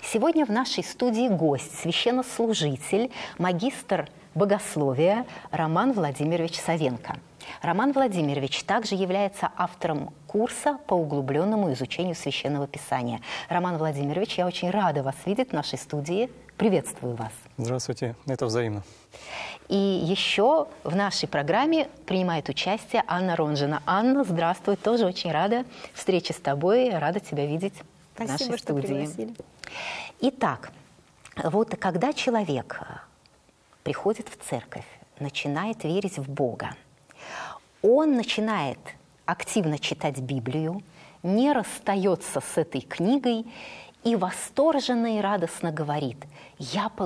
Сегодня в нашей студии гость, священнослужитель, магистр богословия Роман Владимирович Савенко. Роман Владимирович также является автором курса по углубленному изучению Священного Писания. Роман Владимирович, я очень рада вас видеть в нашей студии. Приветствую вас. Здравствуйте, это взаимно. И еще в нашей программе принимает участие Анна Ронжина. Анна, здравствуй, тоже очень рада встрече с тобой, рада тебя видеть в нашей студии. Итак, вот когда человек приходит в церковь, начинает верить в Бога, он начинает активно читать Библию, не расстается с этой книгой и восторженно и радостно говорит: «Я